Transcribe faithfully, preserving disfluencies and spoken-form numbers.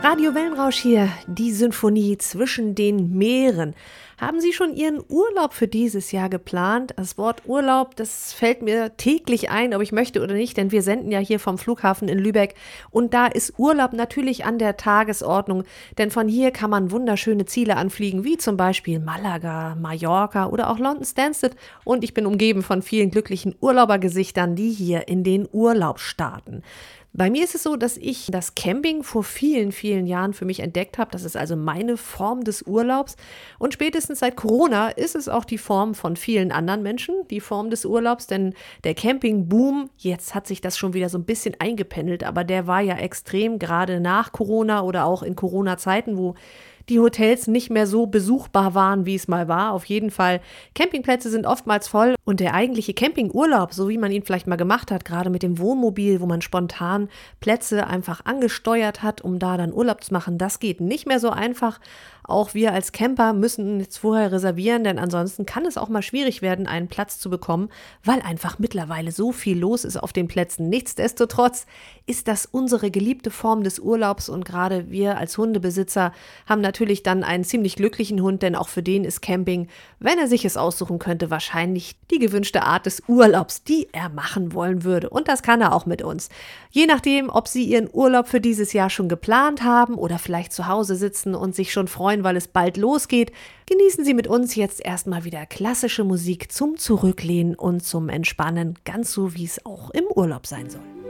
Radio Wellenrausch hier, die Sinfonie zwischen den Meeren. Haben Sie schon Ihren Urlaub für dieses Jahr geplant? Das Wort Urlaub, das fällt mir täglich ein, ob ich möchte oder nicht, denn wir senden ja hier vom Flughafen in Lübeck und da ist Urlaub natürlich an der Tagesordnung, denn von hier kann man wunderschöne Ziele anfliegen, wie zum Beispiel Malaga, Mallorca oder auch London Stansted und ich bin umgeben von vielen glücklichen Urlaubergesichtern, die hier in den Urlaub starten. Bei mir ist es so, dass ich das Camping vor vielen, vielen Jahren für mich entdeckt habe. Das ist also meine Form des Urlaubs. Und spätestens seit Corona ist es auch die Form von vielen anderen Menschen, die Form des Urlaubs. Denn der Campingboom, jetzt hat sich das schon wieder so ein bisschen eingependelt, aber der war ja extrem, gerade nach Corona oder auch in Corona-Zeiten, wo die Hotels nicht mehr so besuchbar waren, wie es mal war. Auf jeden Fall, Campingplätze sind oftmals voll und der eigentliche Campingurlaub, so wie man ihn vielleicht mal gemacht hat, gerade mit dem Wohnmobil, wo man spontan Plätze einfach angesteuert hat, um da dann Urlaub zu machen, das geht nicht mehr so einfach. Auch wir als Camper müssen jetzt vorher reservieren, denn ansonsten kann es auch mal schwierig werden, einen Platz zu bekommen, weil einfach mittlerweile so viel los ist auf den Plätzen. Nichtsdestotrotz ist das unsere geliebte Form des Urlaubs und gerade wir als Hundebesitzer haben natürlich dann einen ziemlich glücklichen Hund, denn auch für den ist Camping, wenn er sich es aussuchen könnte, wahrscheinlich die gewünschte Art des Urlaubs, die er machen wollen würde. Und das kann er auch mit uns. Je nachdem, ob Sie Ihren Urlaub für dieses Jahr schon geplant haben oder vielleicht zu Hause sitzen und sich schon freuen, weil es bald losgeht, genießen Sie mit uns jetzt erstmal wieder klassische Musik zum Zurücklehnen und zum Entspannen, ganz so wie es auch im Urlaub sein soll.